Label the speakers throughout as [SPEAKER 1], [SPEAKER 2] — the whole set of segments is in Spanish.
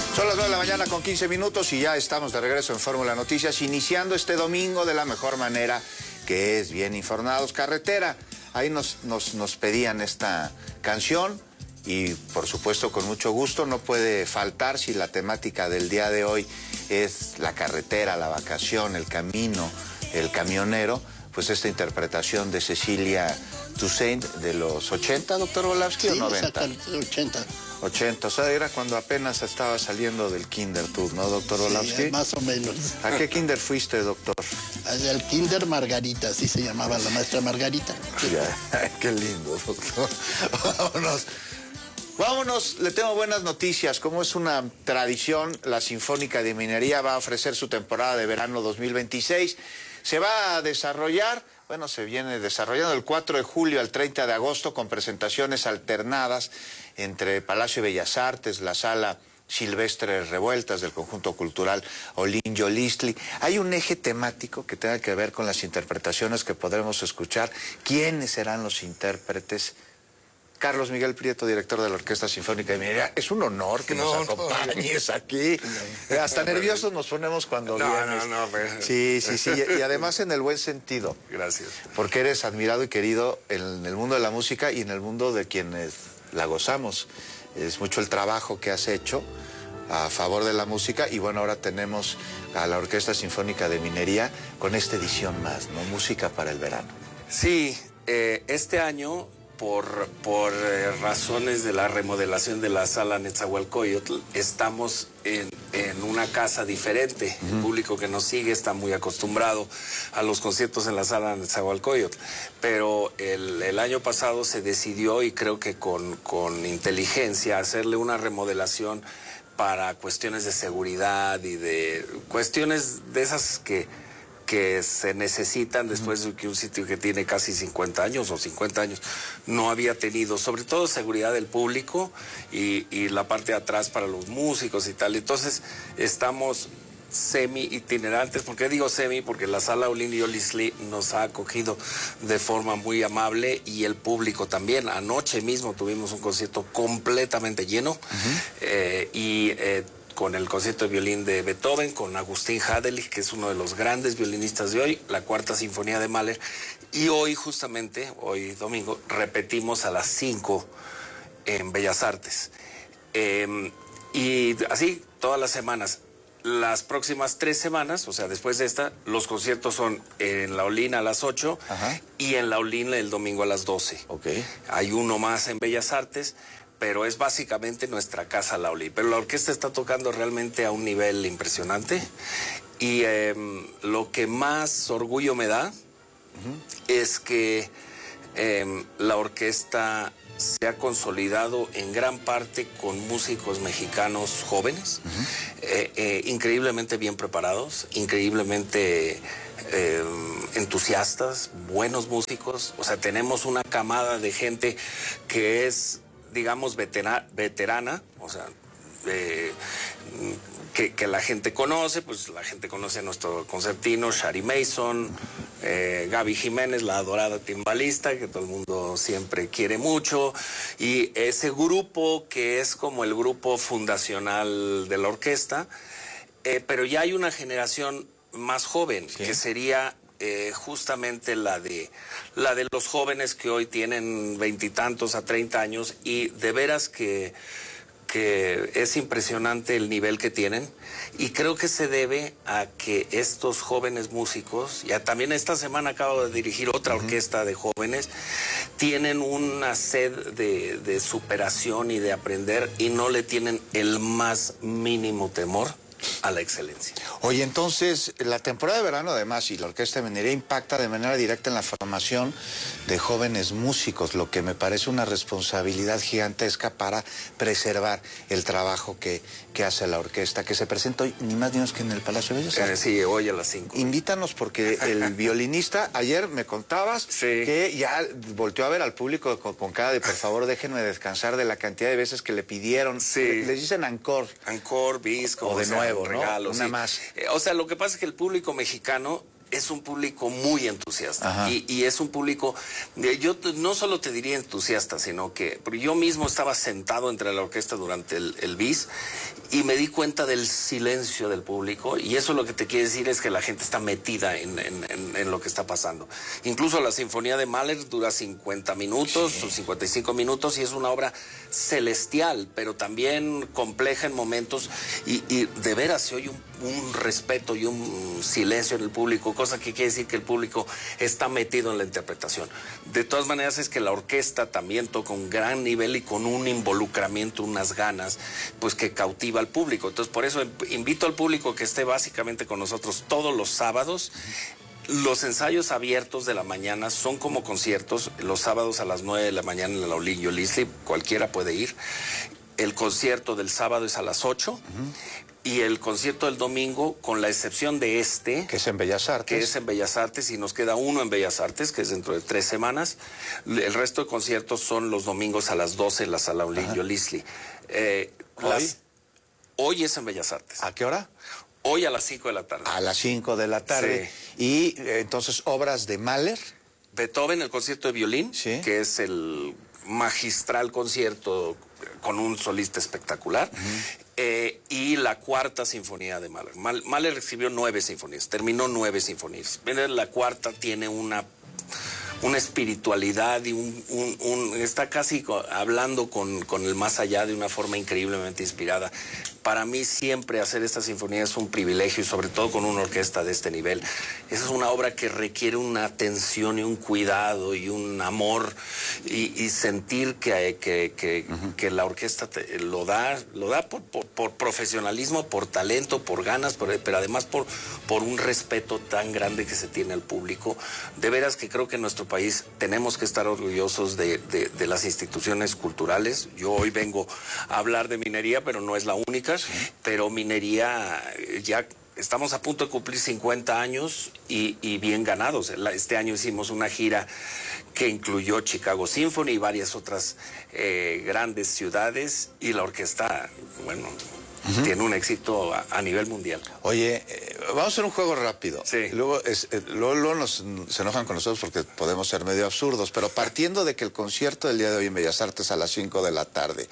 [SPEAKER 1] Son las 9 de la mañana con 15 minutos y ya estamos de regreso en Fórmula Noticias, iniciando este domingo de la mejor manera, que es bien informados. Carretera, ahí nos pedían esta canción y por supuesto con mucho gusto no puede faltar, si la temática del día de hoy es la carretera, la vacación, el camino, el camionero, pues esta interpretación de Cecilia Toussaint de los 80, doctor Volavsky,
[SPEAKER 2] sí,
[SPEAKER 1] o 90.
[SPEAKER 2] 80.
[SPEAKER 1] 80, o sea, era cuando apenas estaba saliendo del kinder tú, ¿no, doctor Volavsky?
[SPEAKER 2] Sí, más o menos.
[SPEAKER 1] ¿A qué kinder fuiste, doctor?
[SPEAKER 2] Al kinder Margarita, así se llamaba la maestra Margarita.
[SPEAKER 1] Ya, qué lindo, doctor. Vámonos, le tengo buenas noticias. Como es una tradición, la Sinfónica de Minería va a ofrecer su temporada de verano 2026. Se va a desarrollar, se viene desarrollando el 4 de julio al 30 de agosto con presentaciones alternadas entre Palacio de Bellas Artes, la Sala Silvestre Revueltas del Conjunto Cultural Olin Yolistli. Hay un eje temático que tenga que ver con las interpretaciones que podremos escuchar. ¿Quiénes serán los intérpretes? Carlos Miguel Prieto, director de la Orquesta Sinfónica de Minería. Es un honor que nos acompañes aquí. Hasta nerviosos nos ponemos cuando vienes. Sí. Y además en el buen sentido.
[SPEAKER 3] Gracias.
[SPEAKER 1] Porque eres admirado y querido en el mundo de la música y en el mundo de quienes la gozamos. Es mucho el trabajo que has hecho a favor de la música y ahora tenemos a la Orquesta Sinfónica de Minería con esta edición más, ¿no? Música para el verano.
[SPEAKER 3] Sí, este año, por razones de la remodelación de la Sala Netzahualcóyotl, estamos en una casa diferente. El público que nos sigue está muy acostumbrado a los conciertos en la Sala Netzahualcóyotl, pero el año pasado se decidió, y creo que con inteligencia, hacerle una remodelación para cuestiones de seguridad y de cuestiones de esas que se necesitan después de que un sitio que tiene casi 50 años o 50 años no había tenido, sobre todo seguridad del público y la parte de atrás para los músicos y tal. Entonces estamos semi-itinerantes. ¿Por qué digo semi? Porque la Sala Olin Yolistli nos ha acogido de forma muy amable y el público también. Anoche mismo tuvimos un concierto completamente lleno con el concierto de violín de Beethoven, con Agustín Hadelich, que es uno de los grandes violinistas de hoy, la Cuarta Sinfonía de Mahler, y hoy domingo, repetimos a las 5 en Bellas Artes. Y así todas las semanas. Las próximas 3 semanas, o sea, después de esta, los conciertos son en la Olin a las 8 y en la Olin el domingo a las 12.
[SPEAKER 1] Okay.
[SPEAKER 3] Hay uno más en Bellas Artes, pero es básicamente nuestra casa la Olin. Pero la orquesta está tocando realmente a un nivel impresionante y lo que más orgullo me da es que la orquesta se ha consolidado en gran parte con músicos mexicanos jóvenes, increíblemente bien preparados, increíblemente entusiastas, buenos músicos. O sea, tenemos una camada de gente que es, digamos, veterana, o sea, que la gente conoce. Pues la gente conoce a nuestro concertino, Shari Mason, Gaby Jiménez, la adorada timbalista, que todo el mundo siempre quiere mucho, y ese grupo que es como el grupo fundacional de la orquesta, pero ya hay una generación más joven, ¿sí?, que sería justamente la de los jóvenes que hoy tienen 20 y tantos a 30 años, y de veras que es impresionante el nivel que tienen, y creo que se debe a que estos jóvenes músicos, ya también esta semana acabo de dirigir otra orquesta de jóvenes, tienen una sed de superación y de aprender, y no le tienen el más mínimo temor a la excelencia.
[SPEAKER 1] Oye, entonces, la temporada de verano además y la Orquesta de Minería impacta de manera directa en la formación de jóvenes músicos, lo que me parece una responsabilidad gigantesca para preservar el trabajo que hace la orquesta, que se presenta hoy ni más ni menos que en el Palacio de Bellas Artes.
[SPEAKER 3] Sí, hoy a las 5.
[SPEAKER 1] Invítanos, porque el violinista, ayer me contabas que ya volteó a ver al público con cara de por favor déjenme descansar de la cantidad de veces que le pidieron.
[SPEAKER 3] Sí.
[SPEAKER 1] Les dicen encore.
[SPEAKER 3] Encore, bis, como
[SPEAKER 1] o de nuevo,
[SPEAKER 3] regalos,
[SPEAKER 1] ¿no? Una más.
[SPEAKER 3] O sea, lo que pasa es que el público mexicano es un público muy entusiasta y es un público, yo no solo te diría entusiasta, sino que yo mismo estaba sentado entre la orquesta durante el bis y me di cuenta del silencio del público, y eso lo que te quiere decir es que la gente está metida en lo que está pasando. Incluso la Sinfonía de Mahler dura 50 minutos o 55 minutos y es una obra celestial, pero también compleja en momentos, y de veras se oye un respeto y un silencio en el público, cosa que quiere decir que el público está metido en la interpretación. De todas maneras es que la orquesta también toca un gran nivel y con un involucramiento, unas ganas, pues que cautiva al público. Entonces por eso invito al público que esté básicamente con nosotros todos los sábados. Los ensayos abiertos de la mañana son como conciertos, los sábados a las 9 de la mañana en la Olinio Lisli, cualquiera puede ir. El concierto del sábado es a las 8. Y el concierto del domingo, con la excepción de
[SPEAKER 1] que es en Bellas Artes.
[SPEAKER 3] Que es en Bellas Artes, y nos queda uno en Bellas Artes, que es dentro de 3 semanas. El resto de conciertos son los domingos a las 12 en la sala Olinio Lisli. Hoy es en Bellas Artes.
[SPEAKER 1] ¿A qué hora?
[SPEAKER 3] Hoy a las 5 de la tarde.
[SPEAKER 1] A las 5 de la tarde. Sí. Y entonces, obras de Mahler.
[SPEAKER 3] Beethoven, el concierto de violín, que es el magistral concierto con un solista espectacular. Y la cuarta sinfonía de Mahler. Mahler escribió 9 sinfonías, terminó 9 sinfonías. La cuarta tiene una espiritualidad y está casi hablando con el más allá de una forma increíblemente inspirada. Para mí siempre hacer esta sinfonía es un privilegio, y sobre todo con una orquesta de este nivel. Esa es una obra que requiere una atención y un cuidado y un amor, y sentir que la orquesta lo da por profesionalismo, por talento, por ganas, pero además por un respeto tan grande que se tiene al público. De veras que creo que en nuestro país tenemos que estar orgullosos de las instituciones culturales. Yo hoy vengo a hablar de minería, pero no es la única. Pero minería, ya estamos a punto de cumplir 50 años y bien ganados. Este año hicimos una gira que incluyó Chicago Symphony y varias otras grandes ciudades, y la orquesta, bueno, tiene un éxito a nivel mundial.
[SPEAKER 1] Oye, vamos a hacer un juego rápido.
[SPEAKER 3] Sí.
[SPEAKER 1] Luego se enojan con nosotros porque podemos ser medio absurdos, pero partiendo de que el concierto del día de hoy en Bellas Artes a las 5 de la tarde,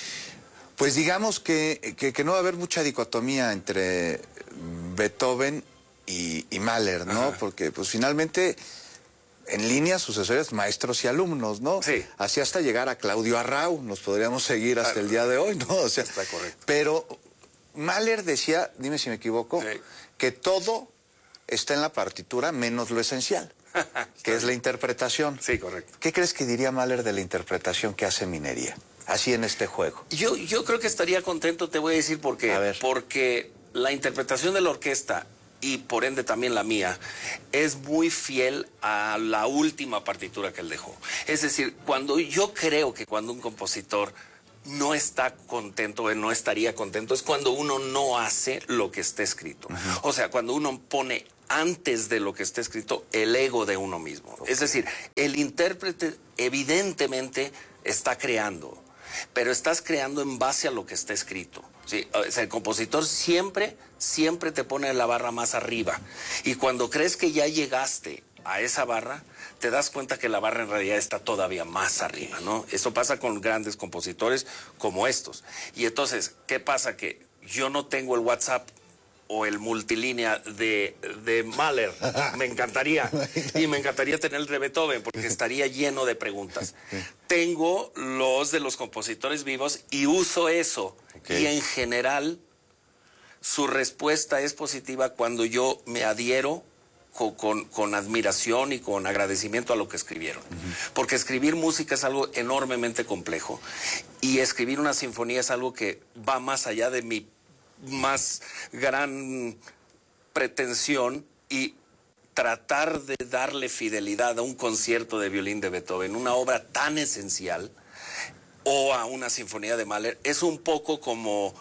[SPEAKER 1] pues digamos que no va a haber mucha dicotomía entre Beethoven y Mahler, ¿no? Porque pues finalmente en líneas sucesorias, maestros y alumnos, ¿no?
[SPEAKER 3] Sí.
[SPEAKER 1] Así hasta llegar a Claudio Arrau, nos podríamos seguir hasta el día de hoy, ¿no? O sea,
[SPEAKER 3] está correcto.
[SPEAKER 1] Pero Mahler decía, dime si me equivoco, que todo está en la partitura menos lo esencial, que es la interpretación.
[SPEAKER 3] Sí, correcto.
[SPEAKER 1] ¿Qué crees que diría Mahler de la interpretación que hace Minería? Así en este juego.
[SPEAKER 3] Yo creo que estaría contento, te voy a decir por qué.
[SPEAKER 1] A ver.
[SPEAKER 3] Porque la interpretación de la orquesta, y por ende también la mía, es muy fiel a la última partitura que él dejó. Es decir, yo creo que cuando un compositor no está contento o no estaría contento, es cuando uno no hace lo que está escrito. O sea, cuando uno pone antes de lo que está escrito el ego de uno mismo. Es decir, el intérprete evidentemente está creando, pero estás creando en base a lo que está escrito. Sí, o sea, el compositor siempre te pone la barra más arriba, y cuando crees que ya llegaste a esa barra, te das cuenta que la barra en realidad está todavía más arriba, ¿no? Eso pasa con grandes compositores como estos. Y entonces, ¿qué pasa? Que yo no tengo el WhatsApp o el multilínea de Mahler. Me encantaría. Y me encantaría tener el de Beethoven, porque estaría lleno de preguntas. Tengo los de los compositores vivos y uso eso. Y en general, su respuesta es positiva cuando yo me adhiero con admiración y con agradecimiento a lo que escribieron. Porque escribir música es algo enormemente complejo, y escribir una sinfonía es algo que va más allá de mi más gran pretensión, y tratar de darle fidelidad a un concierto de violín de Beethoven, una obra tan esencial, o a una sinfonía de Mahler, es un poco como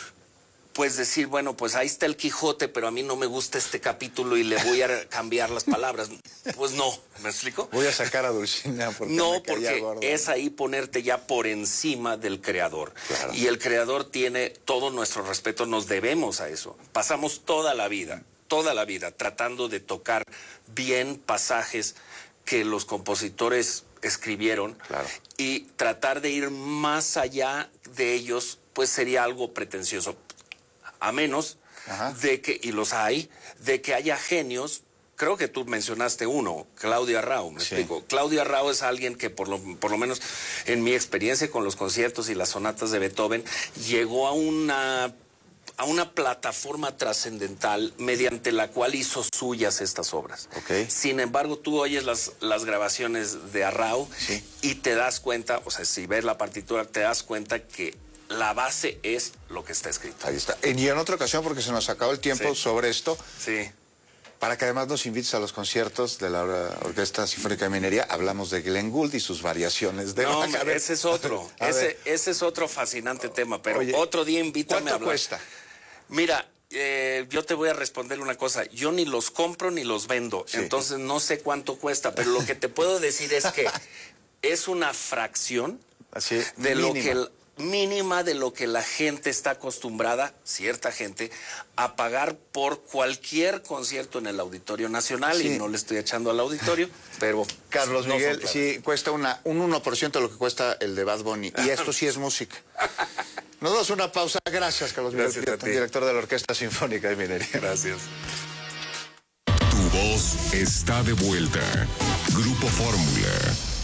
[SPEAKER 3] pues decir, bueno, pues ahí está el Quijote, pero a mí no me gusta este capítulo y le voy a cambiar las palabras. Pues no, ¿me explico?
[SPEAKER 1] Voy a sacar a Dulcinea porque
[SPEAKER 3] no, porque es ahí ponerte ya por encima del creador.
[SPEAKER 1] Claro.
[SPEAKER 3] Y el creador tiene todo nuestro respeto, nos debemos a eso. Pasamos toda la vida toda la vida tratando de tocar bien pasajes que los compositores escribieron,
[SPEAKER 1] claro,
[SPEAKER 3] y tratar de ir más allá de ellos, pues sería algo pretencioso. A menos de que, y los hay, de que haya genios. Creo que tú mencionaste uno, Claudio Arrau, me explico. Claudio Arrau es alguien que por lo menos en mi experiencia con los conciertos y las sonatas de Beethoven, llegó a una plataforma trascendental mediante la cual hizo suyas estas obras.
[SPEAKER 1] Okay.
[SPEAKER 3] Sin embargo, tú oyes las grabaciones de Arrau y te das cuenta, o sea, si ves la partitura, te das cuenta que la base es lo que está escrito.
[SPEAKER 1] Ahí está. Y en otra ocasión, porque se nos acabó el tiempo sobre esto, para que además nos invites a los conciertos de la Orquesta Sinfónica de Minería, hablamos de Glenn Gould y sus variaciones de
[SPEAKER 3] Bach. No, ese es otro. Ese es otro fascinante tema, pero otro día invítame a hablar.
[SPEAKER 1] ¿Cuánto cuesta?
[SPEAKER 3] Mira, yo te voy a responder una cosa. Yo ni los compro ni los vendo, entonces no sé cuánto cuesta, pero lo que te puedo decir es que es una fracción de lo que mínima de lo que la gente está acostumbrada, cierta gente, a pagar por cualquier concierto en el Auditorio Nacional, y no le estoy echando al auditorio, pero...
[SPEAKER 1] Carlos Miguel, sí, cuesta un 1% de lo que cuesta el de Bad Bunny, y esto sí es música. Nos damos una pausa. Gracias, Carlos Miguel, director de la Orquesta Sinfónica de Minería.
[SPEAKER 3] Gracias.
[SPEAKER 4] Tu voz está de vuelta. Grupo Fórmula.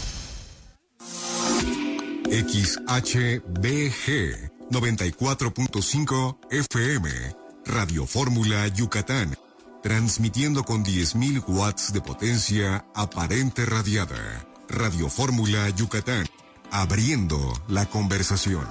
[SPEAKER 4] XHBG 94.5 FM, Radio Fórmula Yucatán, transmitiendo con 10.000 watts de potencia aparente radiada. Radio Fórmula Yucatán, abriendo la conversación.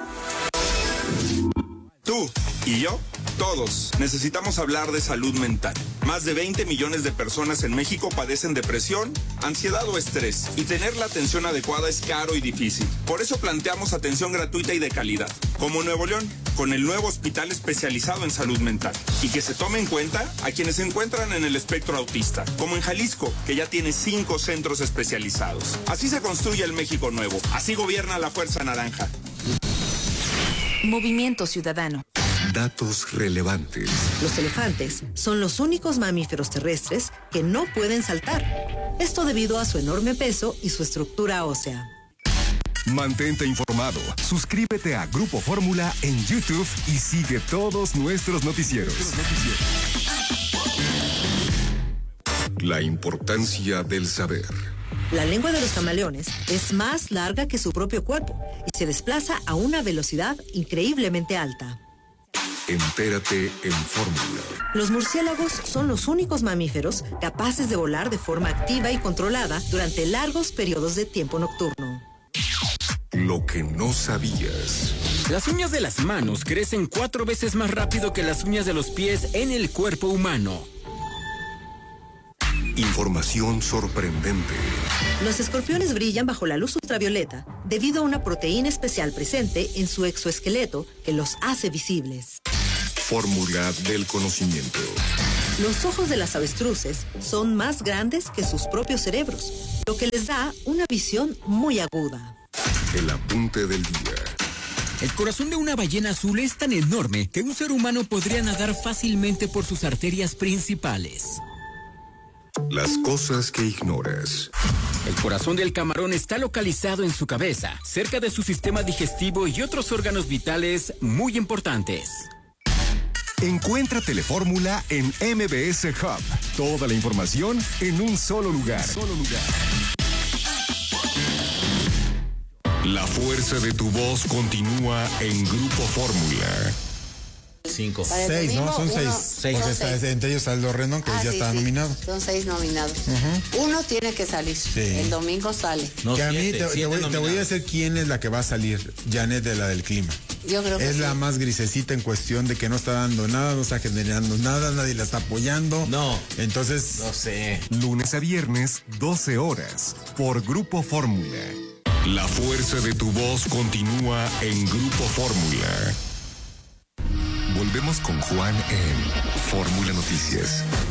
[SPEAKER 5] Tú y yo, todos, necesitamos hablar de salud mental. Más de 20 millones de personas en México padecen depresión, ansiedad o estrés, y tener la atención adecuada es caro y difícil. Por eso planteamos atención gratuita y de calidad, como Nuevo León, con el nuevo hospital especializado en salud mental, y que se tome en cuenta a quienes se encuentran en el espectro autista, como en Jalisco, que ya tiene 5 centros especializados. Así se construye el México nuevo, así gobierna la Fuerza Naranja.
[SPEAKER 6] Movimiento Ciudadano.
[SPEAKER 4] Datos relevantes.
[SPEAKER 7] Los elefantes son los únicos mamíferos terrestres que no pueden saltar. Esto debido a su enorme peso y su estructura ósea.
[SPEAKER 4] Mantente informado. Suscríbete a Grupo Fórmula en YouTube y sigue todos nuestros noticieros. La importancia del saber.
[SPEAKER 7] La lengua de los camaleones es más larga que su propio cuerpo y se desplaza a una velocidad increíblemente alta.
[SPEAKER 4] Entérate en Fórmula.
[SPEAKER 7] Los murciélagos son los únicos mamíferos capaces de volar de forma activa y controlada durante largos periodos de tiempo nocturno.
[SPEAKER 4] Lo que no sabías.
[SPEAKER 8] Las uñas de las manos crecen 4 veces más rápido que las uñas de los pies en el cuerpo humano.
[SPEAKER 4] Información sorprendente.
[SPEAKER 7] Los escorpiones brillan bajo la luz ultravioleta debido a una proteína especial presente en su exoesqueleto que los hace visibles.
[SPEAKER 4] Fórmula del conocimiento.
[SPEAKER 7] Los ojos de las avestruces son más grandes que sus propios cerebros, lo que les da una visión muy aguda.
[SPEAKER 4] El apunte del día.
[SPEAKER 8] El corazón de una ballena azul es tan enorme que un ser humano podría nadar fácilmente por sus arterias principales.
[SPEAKER 4] Las cosas que ignoras.
[SPEAKER 8] El corazón del camarón está localizado en su cabeza, cerca de su sistema digestivo y otros órganos vitales muy importantes.
[SPEAKER 4] Encuentra Telefórmula en MBS Hub. Toda la información en un solo lugar. La fuerza de tu voz continúa en Grupo Fórmula.
[SPEAKER 9] 5.
[SPEAKER 10] 6, ¿no? Son 6. Porque entre ellos está Aldo Rendón, que ya está nominado.
[SPEAKER 9] Son 6 nominados. Uno tiene que salir. Sí. El domingo sale.
[SPEAKER 10] No, que a mí te voy a decir quién es la que va a salir. Janet, de la del clima.
[SPEAKER 9] Yo creo que
[SPEAKER 10] es la más grisecita en cuestión de que no está dando nada, no está generando nada, nadie la está apoyando.
[SPEAKER 9] No.
[SPEAKER 10] Entonces,
[SPEAKER 9] no sé.
[SPEAKER 4] Lunes a viernes, 12 horas, por Grupo Fórmula. La fuerza de tu voz continúa en Grupo Fórmula. Volvemos con Juan en Fórmula Noticias.